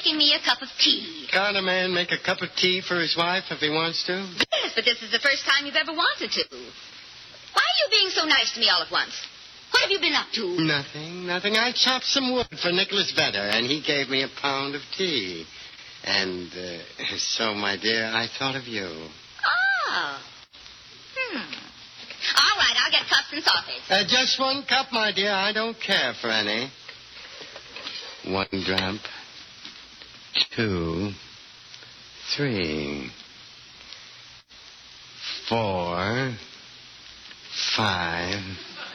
making me a cup of tea. Can't a man make a cup of tea for his wife if he wants to? Yes, but this is the first time you've ever wanted to. Why are you being so nice to me all at once? What have you been up to? Nothing. I chopped some wood for Nicholas Vedder, and he gave me a pound of tea. And so, my dear, I thought of you. Oh. All right, I'll get cups and saucers. Just one cup, my dear. I don't care for any. 1 drop. 2, 3, 4, 5,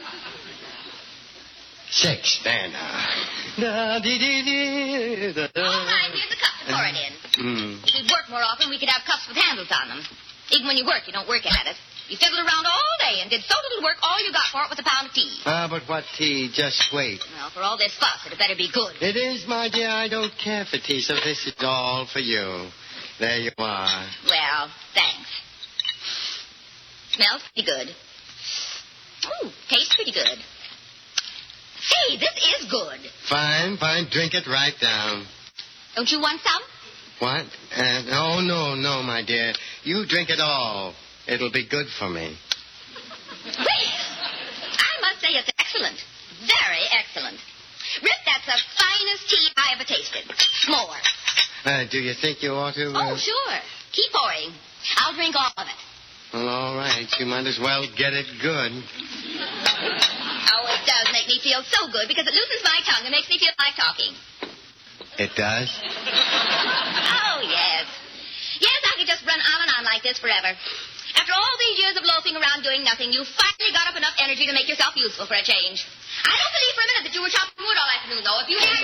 6. There now. All right, here's a cup to pour it in. If we'd work more often, we could have cups with handles on them. Even when you work, you don't work at it. You fiddled around all day and did so little work, all you got for it was a pound of tea. But what tea? Just wait. Well, for all this fuss, it had better be good. It is, my dear. I don't care for tea, so this is all for you. There you are. Well, thanks. Smells pretty good. Ooh, tastes pretty good. Hey, this is good. Fine. Drink it right down. Don't you want some? What? No, my dear. You drink it all. It'll be good for me. Well, I must say it's excellent. Very excellent. Rip, that's the finest tea I ever tasted. More. Do you think you ought to... Oh, sure. Keep pouring. I'll drink all of it. Well, all right. You might as well get it good. Oh, it does make me feel so good because it loosens my tongue and makes me feel like talking. It does? Oh, yes. Yes, I could just run on and on like this forever. After all these years of loafing around doing nothing, you finally got up enough energy to make yourself useful for a change. I don't believe for a minute that you were chopping wood all afternoon, though. If you had...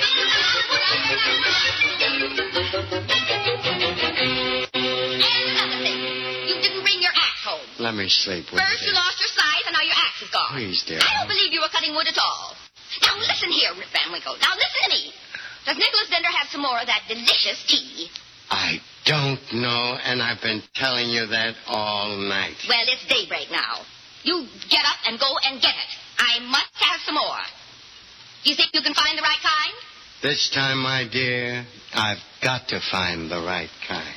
And another thing. You didn't bring your axe home. Let me sleep with First you lost your scythe, and now your axe is gone. Please, dear. I don't believe you were cutting wood at all. Now, listen here, Rip Van Winkle. Now, listen to me. Does Nicholas Bender have some more of that delicious tea? I don't know, and I've been telling you that all night. Well, it's daybreak now. You get up and go and get it. I must have some more. Do you think you can find the right kind? This time, my dear, I've got to find the right kind.